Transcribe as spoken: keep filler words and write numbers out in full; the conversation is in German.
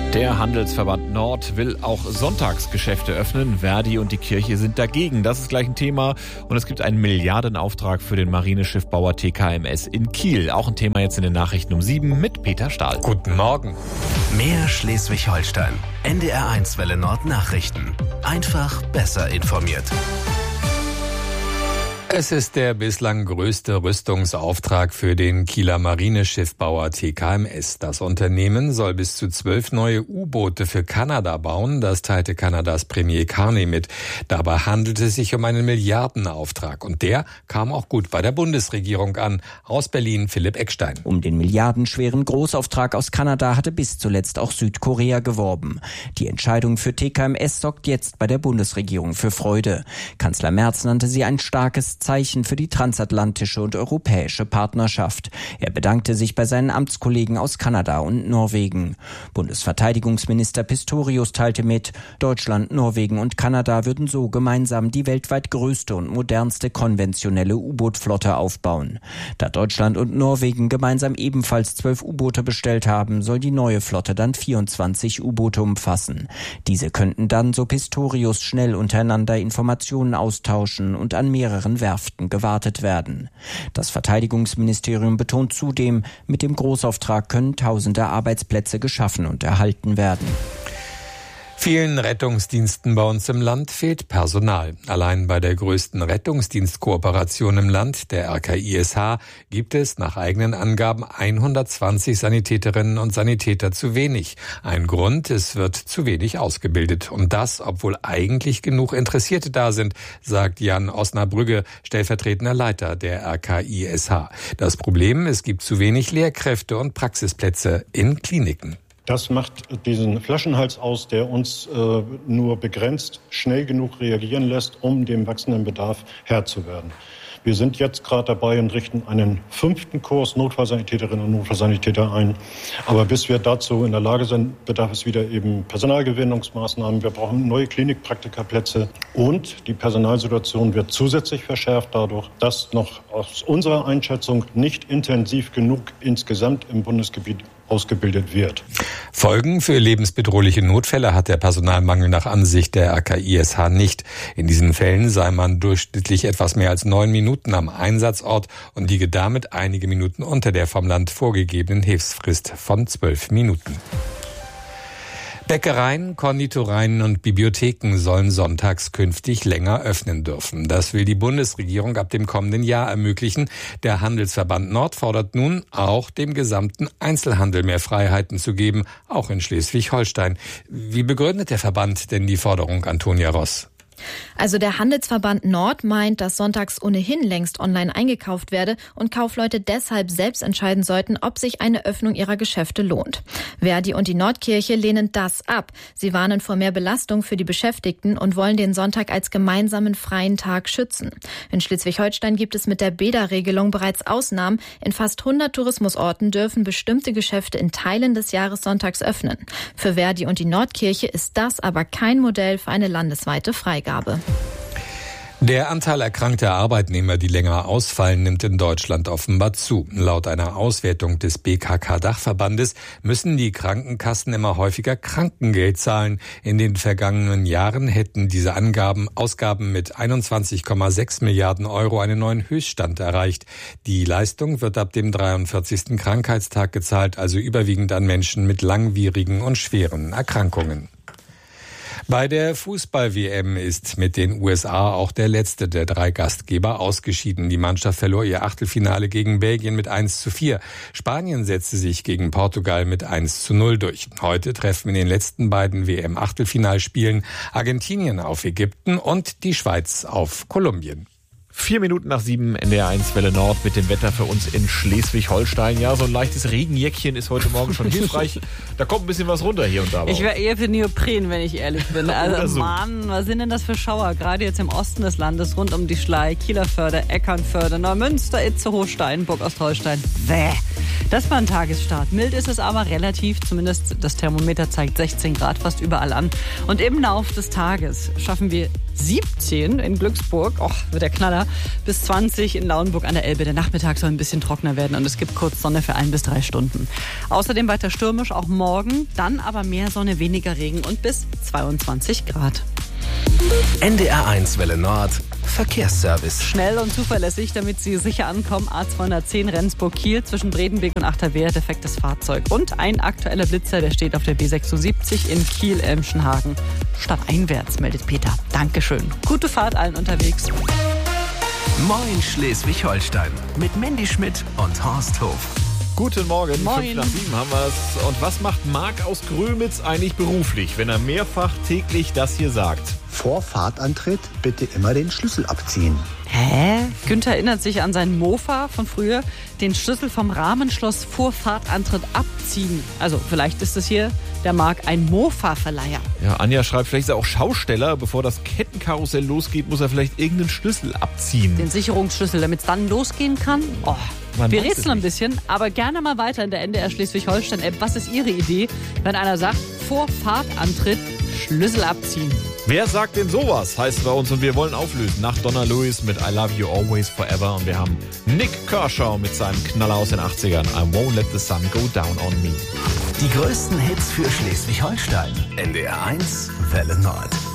Der Handelsverband Nord will auch Sonntagsgeschäfte öffnen. Verdi und die Kirche sind dagegen. Das ist gleich ein Thema. Und es gibt einen Milliardenauftrag für den Marineschiffbauer T K M S in Kiel. Auch ein Thema jetzt in den Nachrichten um sieben mit Peter Stahl. Guten Morgen. Mehr Schleswig-Holstein. N D R eins Welle Nord Nachrichten. Einfach besser informiert. Es ist der bislang größte Rüstungsauftrag für den Kieler Marineschiffbauer T K M S. Das Unternehmen soll bis zu zwölf neue U-Boote für Kanada bauen. Das teilte Kanadas Premier Carney mit. Dabei handelt es sich um einen Milliardenauftrag. Und der kam auch gut bei der Bundesregierung an. Aus Berlin Philipp Eckstein. Um den milliardenschweren Großauftrag aus Kanada hatte bis zuletzt auch Südkorea geworben. Die Entscheidung für T K M S sorgt jetzt bei der Bundesregierung für Freude. Kanzler Merz nannte sie ein starkes Zeichen für die transatlantische und europäische Partnerschaft. Er bedankte sich bei seinen Amtskollegen aus Kanada und Norwegen. Bundesverteidigungsminister Pistorius teilte mit, Deutschland, Norwegen und Kanada würden so gemeinsam die weltweit größte und modernste konventionelle U-Boot-Flotte aufbauen. Da Deutschland und Norwegen gemeinsam ebenfalls zwölf U-Boote bestellt haben, soll die neue Flotte dann vierundzwanzig U-Boote umfassen. Diese könnten dann, so Pistorius, schnell untereinander Informationen austauschen und an mehreren Werften gewartet werden. Das Verteidigungsministerium betont zudem, mit dem Großauftrag können tausende Arbeitsplätze geschaffen und erhalten werden. Vielen Rettungsdiensten bei uns im Land fehlt Personal. Allein bei der größten Rettungsdienstkooperation im Land, der R K I S H, gibt es nach eigenen Angaben hundertzwanzig Sanitäterinnen und Sanitäter zu wenig. Ein Grund, es wird zu wenig ausgebildet. Und das, obwohl eigentlich genug Interessierte da sind, sagt Jan Osnabrügge, stellvertretender Leiter der R K I S H. Das Problem, es gibt zu wenig Lehrkräfte und Praxisplätze in Kliniken. Das macht diesen Flaschenhals aus, der uns äh, nur begrenzt schnell genug reagieren lässt, um dem wachsenden Bedarf Herr zu werden. Wir sind jetzt gerade dabei und richten einen fünften Kurs Notfallsanitäterinnen und Notfallsanitäter ein. Aber bis wir dazu in der Lage sind, bedarf es wieder eben Personalgewinnungsmaßnahmen. Wir brauchen neue Klinikpraktikerplätze und die Personalsituation wird zusätzlich verschärft dadurch, dass noch aus unserer Einschätzung nicht intensiv genug insgesamt im Bundesgebiet ausgebildet wird. Folgen für lebensbedrohliche Notfälle hat der Personalmangel nach Ansicht der R K I S H nicht. In diesen Fällen sei man durchschnittlich etwas mehr als neun Minuten am Einsatzort und liege damit einige Minuten unter der vom Land vorgegebenen Hilfsfrist von zwölf Minuten. Bäckereien, Konditoreien und Bibliotheken sollen sonntags künftig länger öffnen dürfen. Das will die Bundesregierung ab dem kommenden Jahr ermöglichen. Der Handelsverband Nord fordert nun, auch dem gesamten Einzelhandel mehr Freiheiten zu geben, auch in Schleswig-Holstein. Wie begründet der Verband denn die Forderung, Antonia Ross? Also der Handelsverband Nord meint, dass sonntags ohnehin längst online eingekauft werde und Kaufleute deshalb selbst entscheiden sollten, ob sich eine Öffnung ihrer Geschäfte lohnt. Verdi und die Nordkirche lehnen das ab. Sie warnen vor mehr Belastung für die Beschäftigten und wollen den Sonntag als gemeinsamen freien Tag schützen. In Schleswig-Holstein gibt es mit der Bäderregelung bereits Ausnahmen. In fast hundert Tourismusorten dürfen bestimmte Geschäfte in Teilen des Jahres sonntags öffnen. Für Verdi und die Nordkirche ist das aber kein Modell für eine landesweite Freigabe. Der Anteil erkrankter Arbeitnehmer, die länger ausfallen, nimmt in Deutschland offenbar zu. Laut einer Auswertung des B K K-Dachverbandes müssen die Krankenkassen immer häufiger Krankengeld zahlen. In den vergangenen Jahren hätten diese Angaben, Ausgaben mit einundzwanzig Komma sechs Milliarden Euro einen neuen Höchststand erreicht. Die Leistung wird ab dem dreiundvierzigsten Krankheitstag gezahlt, also überwiegend an Menschen mit langwierigen und schweren Erkrankungen. Bei der Fußball-W M ist mit den U S A auch der letzte der drei Gastgeber ausgeschieden. Die Mannschaft verlor ihr Achtelfinale gegen Belgien mit eins zu vier. Spanien setzte sich gegen Portugal mit eins zu null durch. Heute treffen in den letzten beiden W M-Achtelfinalspielen Argentinien auf Ägypten und die Schweiz auf Kolumbien. Vier Minuten nach sieben, N D R eins Welle Nord mit dem Wetter für uns in Schleswig-Holstein. Ja, so ein leichtes Regenjäckchen ist heute Morgen schon hilfreich. Da kommt ein bisschen was runter hier und da. Ich wäre eher für Neopren, wenn ich ehrlich bin. Also so. Mann, was sind denn das für Schauer? Gerade jetzt im Osten des Landes, rund um die Schlei, Kielerförde, Eckernförde, Neumünster, Itzehoe, Steinburg, Ostholstein. Bäh. Das war ein Tagesstart. Mild ist es aber relativ, zumindest das Thermometer zeigt sechzehn Grad fast überall an. Und im Lauf des Tages schaffen wir siebzehn in Glücksburg, oh, wird der Knaller, bis zwanzig in Lauenburg an der Elbe. Der Nachmittag soll ein bisschen trocner werden und es gibt kurz Sonne für ein bis drei Stunden. Außerdem weiter stürmisch, auch morgen, dann aber mehr Sonne, weniger Regen und bis zweiundzwanzig Grad. N D R eins Welle Nord, Verkehrsservice. Schnell und zuverlässig, damit Sie sicher ankommen. A zweihundertzehn Rendsburg-Kiel zwischen Bredenbeek und Achterwehr, defektes Fahrzeug. Und ein aktueller Blitzer, der steht auf der B sechsundsiebzig in Kiel-Elmschenhagen. Stadteinwärts, meldet Peter. Dankeschön. Gute Fahrt allen unterwegs. Moin Schleswig-Holstein mit Mandy Schmidt und Horst Hof. Guten Morgen, Moin. fünf nach sieben haben wir es. Und was macht Marc aus Grömitz eigentlich beruflich, wenn er mehrfach täglich das hier sagt? Vor Fahrtantritt bitte immer den Schlüssel abziehen. Hä? Günther erinnert sich an seinen Mofa von früher. Den Schlüssel vom Rahmenschloss vor Fahrtantritt abziehen. Also vielleicht ist es hier der Marc ein Mofa-Verleiher. Ja, Anja schreibt, vielleicht ist er auch Schausteller. Bevor das Kettenkarussell losgeht, muss er vielleicht irgendeinen Schlüssel abziehen. Den Sicherungsschlüssel, damit es dann losgehen kann? Oh. Man Wir weiß es rätseln ein nicht. bisschen, aber gerne mal weiter in der N D R Schleswig-Holstein-App. Was ist Ihre Idee, wenn einer sagt, vor Fahrtantritt Schlüssel abziehen? Wer sagt denn sowas, heißt bei uns, und wir wollen auflösen. Nach Donna Lewis mit I Love You Always Forever. Und wir haben Nick Kershaw mit seinem Knaller aus den achtzigern. I Won't Let the Sun Go Down on Me. Die größten Hits für Schleswig-Holstein. N D R eins Welle Nord.